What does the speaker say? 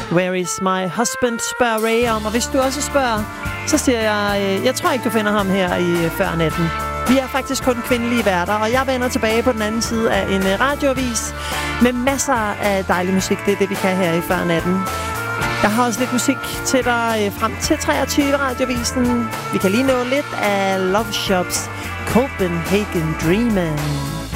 Where is my husband, spørger Ray om. Og hvis du også spørger, så siger jeg tror ikke, du finder ham her i Før Natten. Vi er faktisk kun kvindelige værter, og jeg vender tilbage på den anden side af en radioavis med masser af dejlig musik. Det er det, vi kan her i Før Natten. Jeg har også lidt musik til dig frem til 23 radiovisen. Vi kan lige nå lidt af Love Shops Copenhagen Dreamin'.